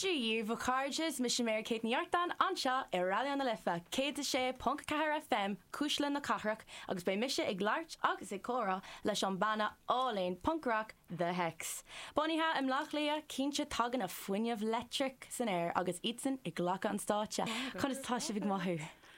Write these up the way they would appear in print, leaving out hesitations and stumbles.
Díomh Carges mis sé mé Kate Níartan anseo I radio na lifa cé sé Punk Cahar FM cúslan na carach agus bei mise ag láirt agus ag córa leis an banna álainn punk rock The Hex. Boníthe im lech lia cínte tagan a foiinemh electric san air agus itsan ag ghlacha an státe chun is tá sé bh maithú.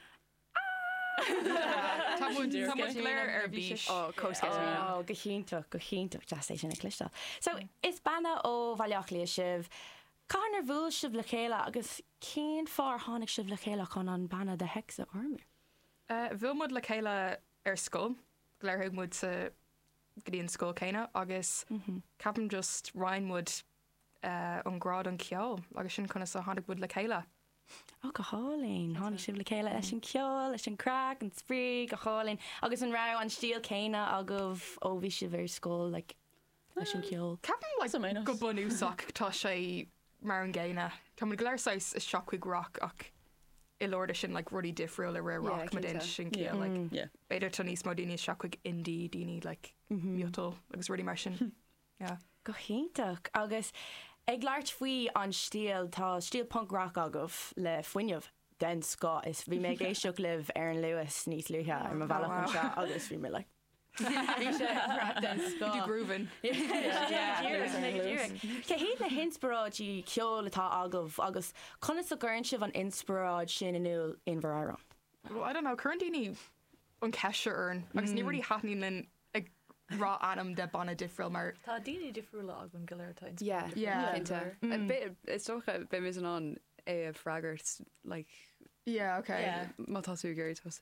Tá léir bís go chiintach de sé sinna clista. So is banna ó bhaileach lí sibh Carnar bhúil sibh le chéile agus cén fár tháinig sibh le chéile chun an banna The Hex a ormú. Bhfuil mud le chéile ar scóil, léirthigh mud sa gríon scóil céine agus capan just Ryanwood an grád an ceol agus sin chuna sa tháinig bud le chéile. Ó go hálainn tháinig sibh le chéile leis an ceol, leis an crack an sprí go hálainn agus an rá an stíl céine agah ó bhí sibh ar scóil leis an ceol. Capan go bunúsach tá sé mar an ggéine. Tá mu gléiráis is seachuig rock ach I lorda sin like ruddy difriúil a rare rock madin sin céal like beidir tá níos mó daoine seachuig indie daoine like miútal agus ruddy mar sin. Go chiintach agus ag láirt faoi an stíl tá stíl punk rock agah le foiinemh den Scott is bhí mé géisteach libh ar an Lewis níos luúthe ar má bhheach an seo agus bhí mé le. grúvan Ke hí na hinspirádí ceol atá agah agus chuna a gurn sibh an inspiráid sin inúil in bhar. Well, I don't know currently an ceise earn agus ní ruí hatní lin ag rá anam de banna difriúil mar Tá daoine difriúla ag an goléirtáid. It's socha be mis an é fraggart like okay má tasú géir tos.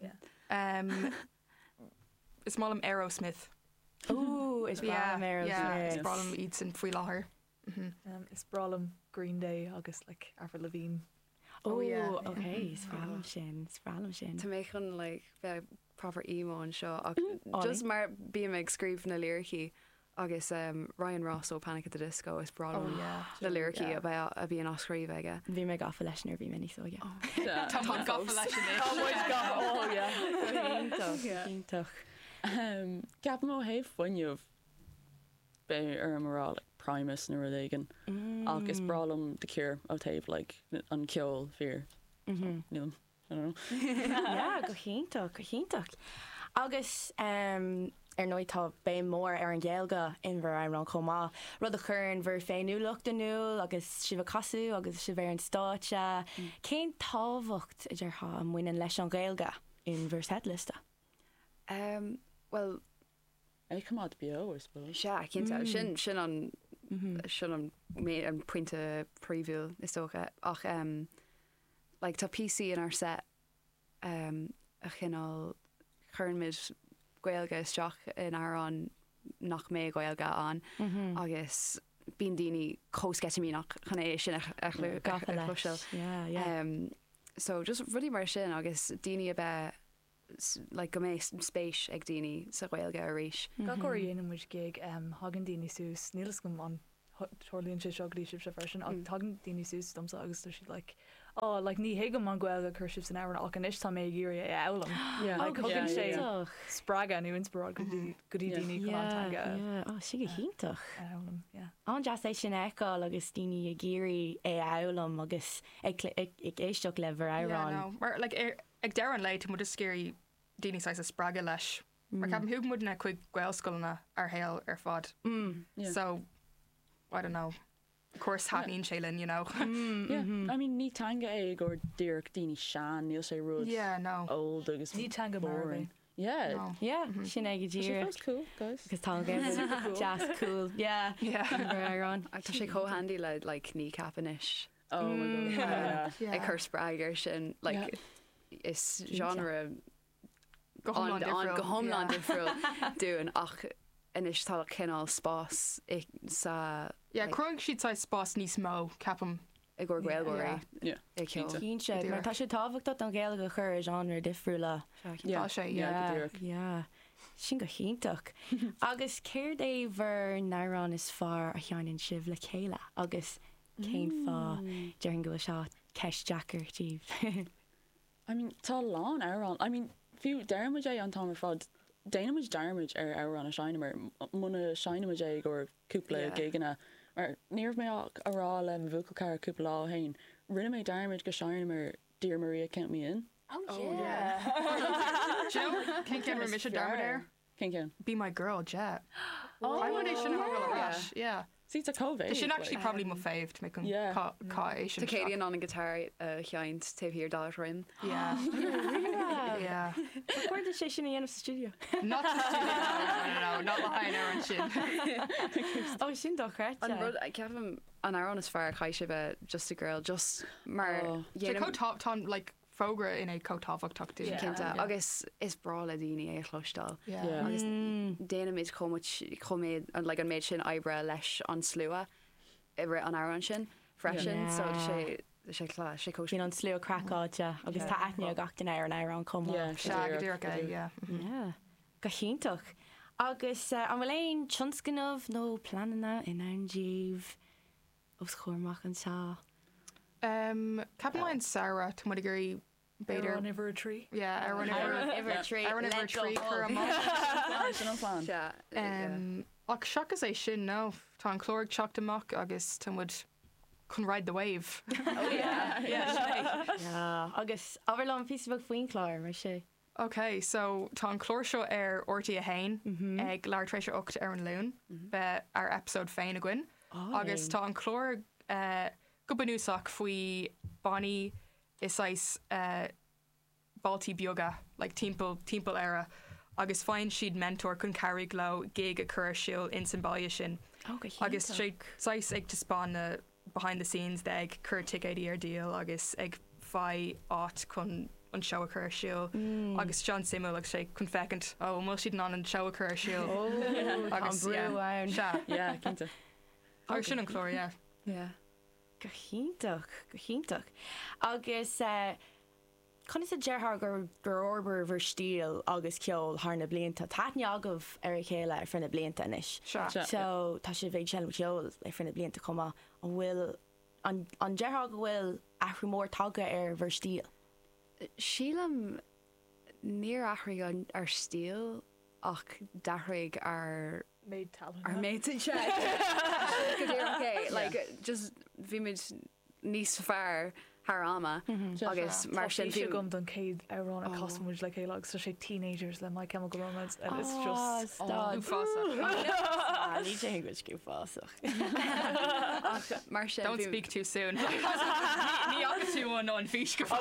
Is málam Aerosmith. Ooh, is Aerosmith. Is bralam iad san faoi láthair. Is bralam Green Day agus like Avril Lavigne. Okay, sprálam sin. Tá mé chun like bheith proper emo an seo ach just mar bí ag scríb na lyricí agus Ryan Ross ó Panic at the Disco is bralam na lyricí a bhí an oscríb aige. Bhí me gafa leis nar bhí mini so Tá gafa leis Ítach. Ceap má héh foiineh be ar marrá Primus na ruigen agus bralam de cure ó taobh like an ceol fear. Níl. Go chiintach. Agus ar nóidtá bé mór ar an ggéalga in bhar an comá. Rud a churn bhar féinú lucht anúil agus si bh casú agus si bhar an státe. Cén táhacht idir tha an muoine leis an ggéalga in bhar setlista? Well cumad bio cinnta sin an mé an puinte preview is tócha ach like tá PC in our set a chinál churnmid gaelga isteach in ar an nach mé gaelga an agus bín daoine cóscetimíach chuna é sin so just rudí mar sin agus daoine a bheith like go mé spéis ag daoine sa gaelga a ríis. Ga go dhéanam muid gig hagan daoine sús nílas go an Torlíonn sé seogadí sib se fersin ag tagan daoine sús domsa agus si like ní héigem an gaelga chuirsib san áhan ach an is tá mé ggéir é elam chugann sé sppraga nu inspirrád go dtí daoine chutanga si go chiintach an jazz é sin eáil agus daoine a géirí é elam agus ag éisteach le bhar árán mar ag dear an leit mu is scéirí daoine sa a sppraga leis mar cap thuúb mud na chuig gaelscoilna ar héal ar fad so I don't know. Of course, happening Shaylin, you know. I mean, ní tanga é gur dúach daoine sean níl sé rud. No. Old agus ní tanga boring. sin ag dír. That's cool, guys. Because tanga jazz cool. Yeah. Tá sé co-handy le like ní capanish. Oh my god. Ag chur spragar sin like is genre go homlan difriúil dúin ach inis tá cinál spás sa croig siad sa spás níos mó capam ag gur gaelgóirí Cínse mar tá sé táhachtá an ggéalga chur genre difriúla sin go chiintach agus céir é bhar nárán is fearr a cheanann sibh le chéile agus céim fá dearan go seo ceist Jackar tíh. I mean tá lán árán I mean fiú dearmid é an táir fád déanaid darmid ar an a seinemar muna seinemid é gur cúpla giganna mar níor mé ará le bhuacail car cúpla lá hain rinne mé darmid go seanim mar Dear Maria count me in. Oh yeah. Joe, can we miss a darmid Can Be my girl, Jet. Oh, I would shouldn't have a rush. Yeah. See, it's a COVID. They should actually probably my fave to make them Asian. Takadian on a guitar chiant to hear dollar rin. Yeah. Yeah. Where did she in the studio? Not the studio. No, not behind her and shit. Oh, she's not correct. Kevin an Aaron is far Kaisha just a girl just mar top like Fogra in a cotáfach tuchtú. Agus is bra le daoine é chlóistal. Agus déana méid comméid an le an méid sin ebre leis an slua ibre an áran sin freisin so sé chlá sé Bhín an slú crackáte agus tá aithne gachtain ar an áran com. Go chiintach. Agus an bhfuil éon tionscanmh nó planana in anndíomh os chóirmach an tá. Captain Sarah to gurí beidir an iver a tree. Yeah, Aaron ever a tree. Chur ach seachas é sin nó tá an chlóric teach amach agus tá mud chun ride the wave. Oh yeah. Agus ábhar le an Facebook faoin chláir mar sé. Okay, so tá an chlór seo ar ortaí a hain ag leir trééis 8 ar an lún be ar episód féin a gin. Agus tá an chlór go banúsach faoi Bonnie isáis baltí bioga like timple era agus fáin siad mentor chun carry gló gig a chur siúil in Symbáile sin. Agus sais ag spáin behind the scenes de ag chur ticéidí ar díal agus ag fá áit chun an show a chur siúil agus John Simmel ag sé chun fecint mó siad ná an show a chur siúil agus cinnte. Ar sin an chlór Go chiintach. Agus chun is a dearthar gur orbar bhar stíl agus ceol thna blianta. Táithne agah ar chéile ar frena blianta inis. So tá sé bhéh sem ceol ar frena blianta comá an bhfuil an dearthar go bhfuil ahrú mór tagga ar bhar stíl. Sílam níor athraigh ar stíl ach dathraigh ar Made talent. Our mates in chat. Okay, like just vimid níos fear haar ama. Agus mar sin fi gum don céad arán a cosmuid le céile so sé teenagers le My Chemical Romance and it's just ní déhid go fásach. Mar sin don't speak too soon. Ní agus tú an an fís go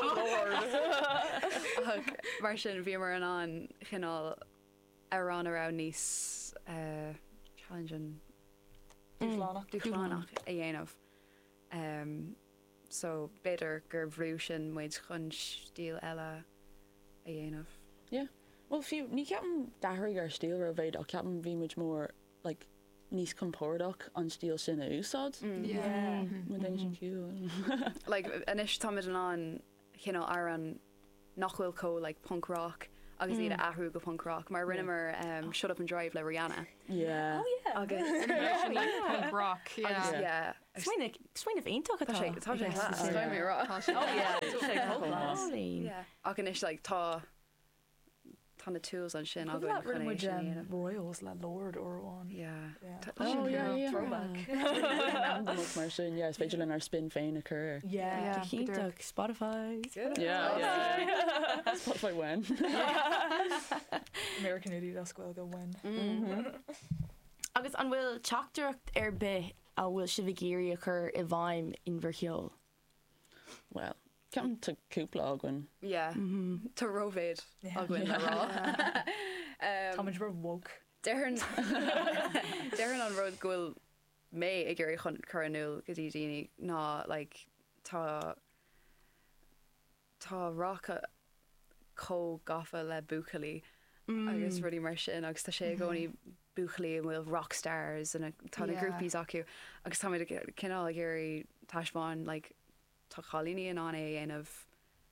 mar sin bhí mar an chinál arán around níos challenging dúchlánach a dhéanamh so better gur bhrú sin muid chun stíl eile a dhéanamh. Yeah, well fiú ní ceapan dahraigh ar stíl ar bhéid ach ceapan bhí muid mór like níos compórdaach an stíl sin a úsáid. Sin fiú. Like inis táid an chinál ar an nachhfuil có like punk rock agus iad ahrú go punk rock mar rinnemer Shut Up and Drive le Rihanna. Yeah. Oh yeah. Agus punk rock. Yeah. Swain of aontóch atá. Tá sé mé rá. Oh yeah. Agus inis like tá na tools an sin agad rinnemuid Royals le Lord Orwan. Oh yeah. Throwback. Mar sin, yeah, féidir ar spin féin a chur. Yeah. Spotify. Yeah. Spotify when. American Idiot ascuil go when. Agus an bhfuil teachtarach ar bith a bhfuil si bh géirí a chur I bhaim in bhircheol. Well, ceapan tá cúpla agan. Yeah. Tá rovéid agan rá. Táid bur woke. Dearan an rud gohfuil mé ag géirí chuanúil go dtí daoine ná like tá rock có gafa le buchalí agus rudí mar sin agus tá sé gcóí buchalí an bhfuil rockstars and tá na grúpies acu agus tá cinál a géirí taisbáin like tá chalíní an é dhéanamh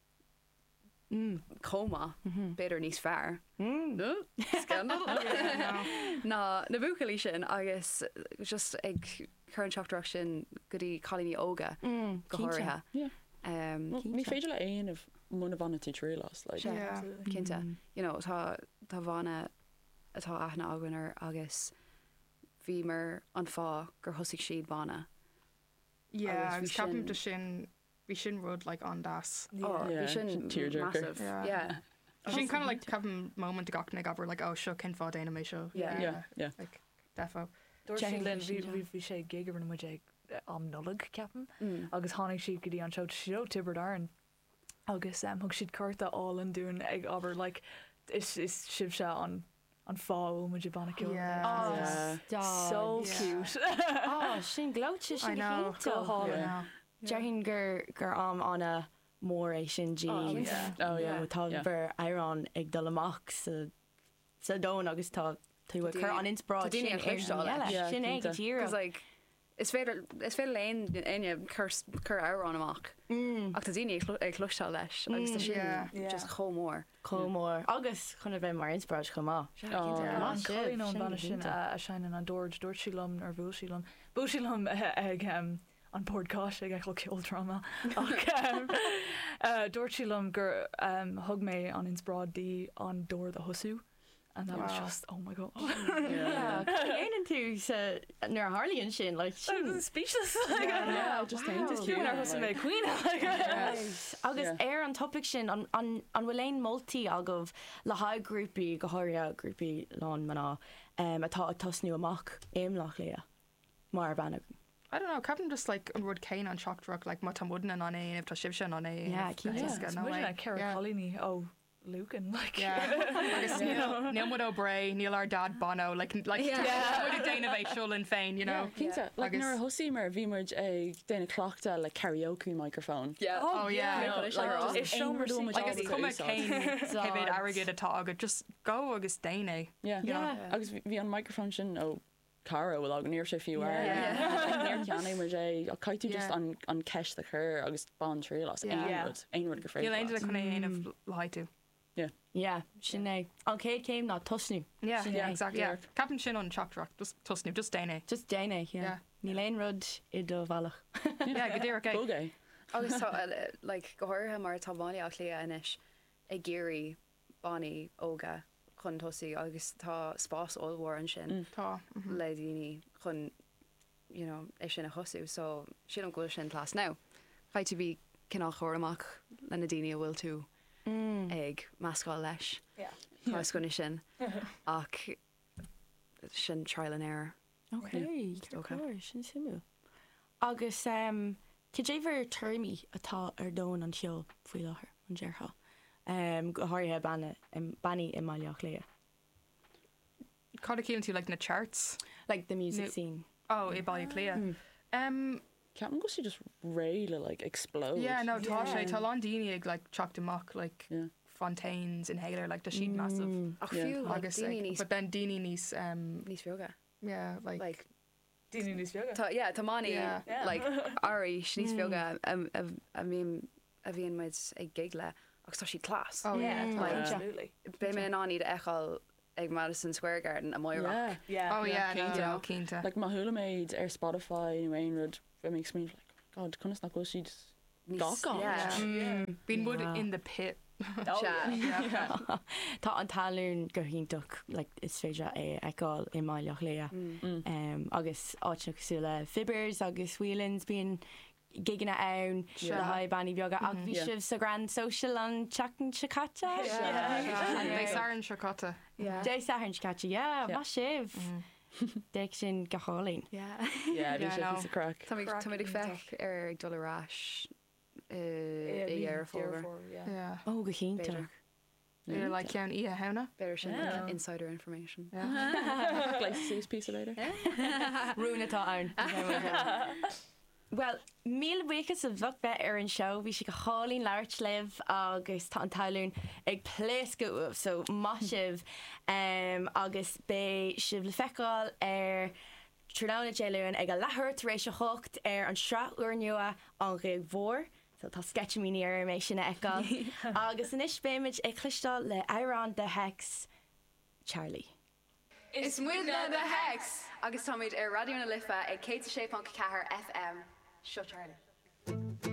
coma beidir níos fearr. Scandal. Na buchalí sin agus just ag chuann teachtarach sin go dtí chalíní óga go háirithe. Ní féidir le aonmh muna bhana tí trílas cinnte tá bhana atá aithna agannar agus bhí mar an fá gur thosaigh siad bána. Yeah, agus ceapim de sin bhí sin rud like an das. Bhí sin massive. Yeah. Sin kind of like ceapim moment gach na gabar like oh seo cin fád éana mé seo. Yeah. Like defo. Dúirlinn bhí sé gigabar na muide am nullag ceapan agus tháinig siad go dtí an seo tibredáin agus thug siad carta álan dún ag aber like is sib se an fáil muidir banna cill. So cute. Sin glóte sin hínta. Dearhinn gur am anna mór é sin jeans. Tá bhar éireán ag dul amach sa dón agus tá tú chur an insprá sin sin ag tír. Is féidir léon aine chur árán amach ach tá daine ag chluisteáil leis agus tá sin just chomór. Chomór agus chuna bheith mar insprá chumá. Choíon banna sin a seinan an dúirt ar bhúsílam. Búsílam ag an podcast ag eil ceoldrama dúirtílam gur thug mé an insprádí an dúir a thosú. And that was just, oh my god. Éanaan tú nuair Harlíonn sin, like, speechless. Just mé cuioine. Agus an topic sin, an bhfuil multi agah le haid grúpi go háirithe grúpi lán maná atá tosnú amach éimlach léa. Mar banna. I don't know, Captain just like an rud céin an shock drug, like má tá mudna an é, if tá sib sin an é. Yeah, cínta. Cara Colini, Lucan, like Níl ó bray, níl ar dad Bono, like déanamh siúlin féin, you know. Cínta, like nuair hosí mar bhí muid ag déana clochta le karaoke microphone. Is cum céin hebéid airgid atá agad, just go agus déine. Agus bhí an microphone sin ó cara bhfuil agan níor sé fiú níor ceanna mar é a caiitú just an ceist a chur agus ban trí las aonrad go fréid. Níl aonad chuna aanamh lehaidú. Yeah, sin é. An céad céim ná tosnú. Yeah, exactly. Capan sin an shockdrach, just tosnú, just déine. Just déine, Ní léon rud I do bhealach. Yeah, go dtíar Bógé. Agus tá like go háirthe mar tá bánaí ach lia inis ag géirí bánaí óga chun tosaí agus tá spás óhhar an sin. Tá. Le daoine chun you know é sin a chosú, so sin an gúil sin clás ná. Chaid tú bhí cinál chóir amach le na daoine a bhfuil tú ag meascáil leis tá scoine sin ach sin trial and error. Okay, sin simú. Agus cé déhar termí atá ar dón an teol faoi láthair an deartha go háirthe bannaí I maileach léa. Cad cíann tú like na charts? Like the music scene. Oh, I bailach léa. Ceapan go sí just réile like explode. Yeah, no, tá sé tá lá daoine ag like chocht amach like fontaines inhaler like the sheet massive. Ach fiú agus but then daoine níos bheoga. Yeah, like daoine níos bheoga. Tá mánaí like airí níos bheoga a bhíon muid ag gig le agus tá siad clás. Oh yeah, absolutely. Bé mé an iad eáil ag Madison Square Garden a Moira. Oh yeah, cínta. Like má thula méid ar Spotify in Wainwood, it makes me like God, conas nach go siad gá. Been wood in the pit. Tá an talún gur híntaach like is féidir é eáil I maileach léa. Agus áitna cosúla fibers agus wheelins bíon giganna ann le haid bannaí beaga ach bhí sibh sa grand social an Chachan Chicata. Dé Saran Chicata. Dé Saran Chicata, má sibh. Déic sin go hálín. Bhí sé a crack. Tá ag fech ar dolarráis I dhear fór. Ó go chénta. You're like ceann í a hena? Better sin insider information. Like piece later. Rúnatá ann. Well, míl buchas a bhah bheith ar an seo, bhí si go hálín leirt libh agus tá an talún ag plés go uamh, so má sibh agus bé sibh le feicáil ar Trúnána Déileún ag a lethairt rééis a hocht ar an sráúir nua an réag mhór, so tá sketchimíní ar mééis sinna eáil. Agus in isbéimiid ag chluisteáil le Éireann de Hex Charlie. Is muidna de Hex! Agus táid ar radioúna lifa ag 106.4 FM. Seo Charlie.